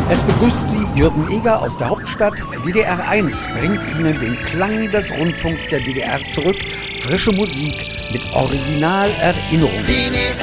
Es begrüßt Sie Jürgen Eger aus der Hauptstadt. DDR 1 bringt Ihnen den Klang des Rundfunks der DDR zurück. Frische Musik mit Originalerinnerungen.